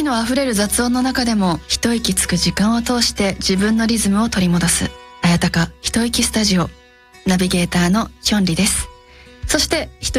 のあふれる雑音の中でも一息つく時間を通して自分のリズムを取り戻すあやたか一息スタジオ、ナビゲーターのヒョンリです。そして